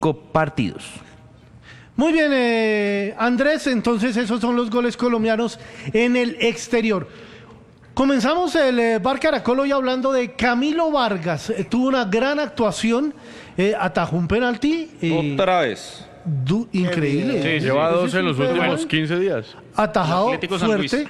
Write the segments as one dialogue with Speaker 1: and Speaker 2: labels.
Speaker 1: partidos.
Speaker 2: Muy bien, Andrés, entonces esos son los goles colombianos en el exterior. Comenzamos el Bar Caracol hoy hablando de Camilo Vargas. Tuvo una gran actuación, atajó un penalti.
Speaker 3: Otra vez.
Speaker 2: Increíble.
Speaker 4: Sí, lleva dos en los últimos 15 días.
Speaker 2: Atajado fuerte.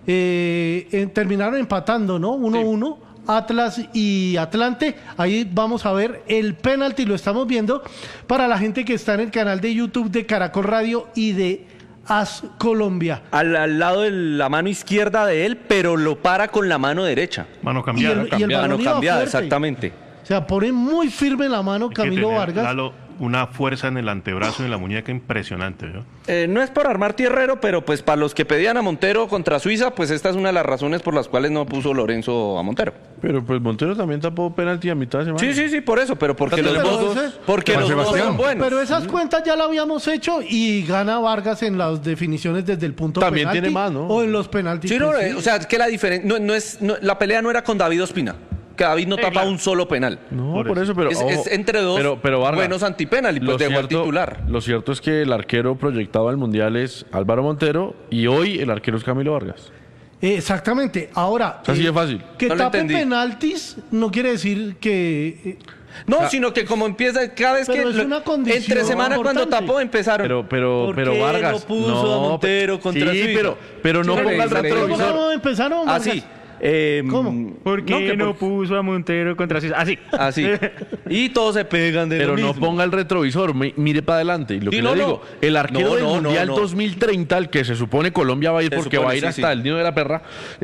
Speaker 2: Terminaron empatando, ¿no? 1-1. Sí. Atlas y Atlante. Ahí vamos a ver el penalti, lo estamos viendo para la gente que está en el canal de YouTube de Caracol Radio y de AS Colombia.
Speaker 3: Al lado de la mano izquierda de él, pero lo para con la mano derecha.
Speaker 4: Mano cambiada.
Speaker 3: Mano cambiada, exactamente.
Speaker 2: O sea, pone muy firme la mano Camilo Vargas.
Speaker 4: Lalo, una fuerza en el antebrazo y en la muñeca impresionante, ¿no?
Speaker 3: No es por armar tierrero, pero pues para los que pedían a Montero contra Suiza, pues esta es una de las razones por las cuales no puso Lorenzo a Montero.
Speaker 4: Pero pues Montero también tapó penalti a mitad de semana.
Speaker 3: Sí, por eso, pero porque los dos son buenos.
Speaker 2: Pero esas cuentas ya las habíamos hecho y gana Vargas en las definiciones desde el punto
Speaker 4: también
Speaker 2: penalti.
Speaker 4: Tiene más, ¿no?
Speaker 2: O en los penaltis.
Speaker 3: Sí, o sea, es que la diferencia, la pelea no era con David Ospina. Que David no tapa un solo penal.
Speaker 4: No, por eso, pero...
Speaker 3: Es entre dos
Speaker 4: pero Vargas,
Speaker 3: buenos antipenal y pues dejó al titular.
Speaker 4: Lo cierto es que el arquero proyectado al Mundial es Álvaro Montero y hoy el arquero es Camilo Vargas.
Speaker 2: Exactamente. Ahora...
Speaker 4: Así de fácil.
Speaker 2: Que no tape penaltis no quiere decir que...
Speaker 3: No, sino que como empieza cada vez que entre semana cuando tapó empezaron.
Speaker 4: Pero Vargas
Speaker 3: no puso a Montero contra Suiza?
Speaker 4: pero no ponga el retrovisor.
Speaker 2: ¿Cómo empezaron?
Speaker 3: Así.
Speaker 2: ¿Cómo?
Speaker 1: ¿Por qué no puso a Montero contra Suiza?
Speaker 3: Así. Y todos se pegan de
Speaker 4: pero
Speaker 3: lo mismo.
Speaker 4: No ponga el retrovisor, mire para adelante. Y lo que le digo, el arquero del Mundial 2030, el que se supone Colombia va a ir porque va a ir hasta el nido de la perra,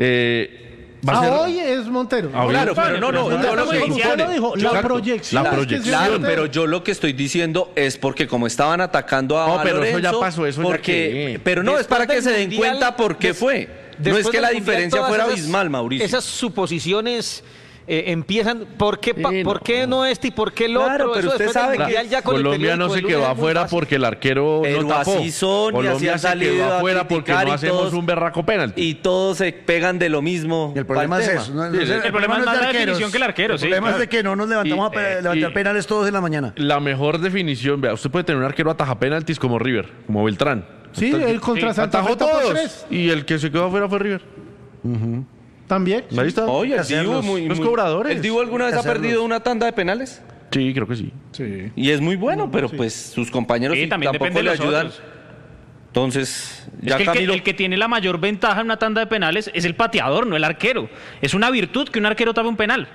Speaker 2: hoy es Montero.
Speaker 3: Claro, pero
Speaker 2: la proyección.
Speaker 3: Claro, pero yo lo que estoy diciendo es porque como estaban atacando a
Speaker 4: pero
Speaker 3: Lorenzo,
Speaker 4: eso ya pasó,
Speaker 3: pero no, es para que se den cuenta por qué fue. No es que la diferencia fuera abismal, Mauricio.
Speaker 1: Esas suposiciones empiezan. ¿Por qué no este y por qué el otro?
Speaker 3: Claro, pero usted sabe que
Speaker 1: ya
Speaker 4: Colombia no se quedó afuera porque el arquero no tapó.
Speaker 3: Así son,
Speaker 4: Colombia se quedó afuera porque no hacemos un berraco penalti.
Speaker 3: Y todos se pegan de lo mismo.
Speaker 5: Y el problema es eso.
Speaker 1: El problema es más la definición que el arquero.
Speaker 5: El problema es de que no nos levantamos a levantar penales todos en la mañana.
Speaker 4: La mejor definición, vea, usted puede tener un arquero ataja penaltis como River, como Beltrán.
Speaker 2: Sí, el contra Santa Fe
Speaker 4: atajó todos. Y el que se quedó afuera fue River.
Speaker 2: También.
Speaker 4: Ahí está.
Speaker 3: Oye, el Dibu
Speaker 4: los cobradores.
Speaker 3: ¿El Dibu alguna vez ha perdido una tanda de penales?
Speaker 4: Sí, creo que sí.
Speaker 3: Y es muy bueno, pero pues sus compañeros tampoco le ayudan. Entonces,
Speaker 1: ya Camilo... el que tiene la mayor ventaja en una tanda de penales es el pateador, no el arquero. Es una virtud que un arquero tape un penal.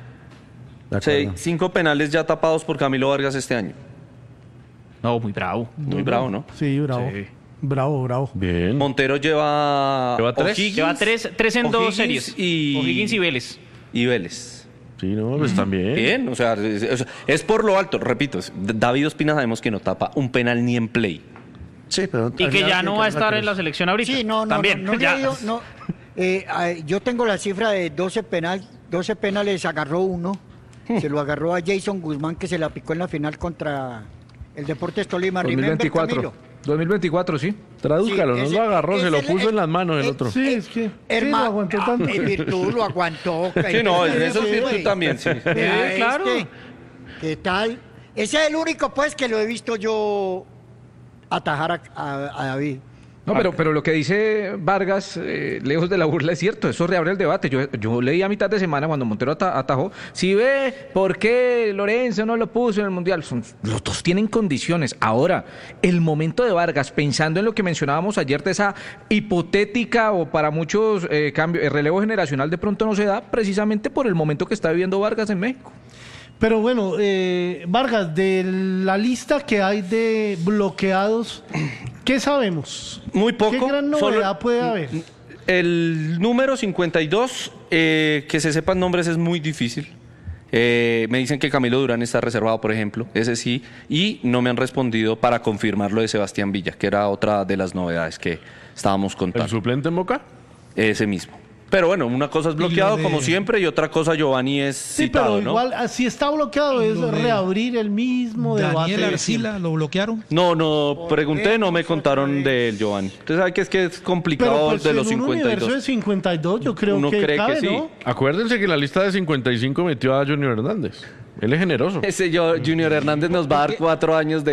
Speaker 3: 5 penales ya tapados por Camilo Vargas este año.
Speaker 1: No, muy bravo.
Speaker 3: Muy bravo, ¿no?
Speaker 2: Sí, bravo. Sí. Bravo.
Speaker 4: Bien.
Speaker 3: Montero lleva
Speaker 4: 3.
Speaker 1: Lleva 3 en 2 series. O'Higgins y Vélez.
Speaker 4: Sí, no, pues también.
Speaker 3: Bien, o sea, es por lo alto, repito. David Ospina sabemos que no tapa un penal ni en play.
Speaker 5: Sí, pero...
Speaker 1: Y que ya no va a estar en la selección ahorita.
Speaker 6: Sí, también. Yo tengo la cifra de 12 penales, agarró uno. Se lo agarró a Jason Guzmán, que se la picó en la final contra el Deportes Tolima.
Speaker 1: 2024, sí.
Speaker 4: Tradúzcalo, no lo agarró, se lo puso en las manos el otro.
Speaker 2: Sí, es que
Speaker 6: hermano,
Speaker 2: lo aguantó tanto.
Speaker 6: En virtud lo aguantó.
Speaker 3: Sí, no, eso es virtud también, sí.
Speaker 1: Claro.
Speaker 6: ¿Qué tal? Ese es el único, pues, que lo he visto yo atajar a David.
Speaker 1: No, pero lo que dice Vargas, lejos de la burla, es cierto, eso reabre el debate. Yo leí a mitad de semana cuando Montero atajó, si ve por qué Lorenzo no lo puso en el Mundial, los dos tienen condiciones. Ahora, el momento de Vargas, pensando en lo que mencionábamos ayer de esa hipotética o para muchos relevo generacional, de pronto no se da precisamente por el momento que está viviendo Vargas en México.
Speaker 2: Pero bueno, Vargas, de la lista que hay de bloqueados, ¿qué sabemos?
Speaker 3: Muy poco.
Speaker 2: ¿Qué gran novedad puede haber?
Speaker 3: El número 52, que se sepan nombres es muy difícil. Me dicen que Camilo Durán está reservado, por ejemplo, ese sí, y no me han respondido para confirmar lo de Sebastián Villa, que era otra de las novedades que estábamos contando.
Speaker 4: ¿El suplente en Boca?
Speaker 3: Ese mismo. Pero bueno, una cosa es bloqueado como siempre y otra cosa Giovanni es citado,
Speaker 2: pero igual, si está bloqueado es reabrir el mismo debate.
Speaker 7: Daniel Arcila, ¿lo bloquearon?
Speaker 3: No, pregunté, no me contaron de él, Giovanni. Usted sabe que es complicado
Speaker 2: pues
Speaker 3: de los
Speaker 2: en un
Speaker 3: 52.
Speaker 2: universo de 52 yo creo
Speaker 3: Uno
Speaker 2: que
Speaker 3: cree
Speaker 2: cabe,
Speaker 3: que sí.
Speaker 2: ¿no?
Speaker 4: Acuérdense que en la lista de 55 metió a Junior Hernández. Él es generoso.
Speaker 3: Ese Junior Hernández nos va a dar 4 años de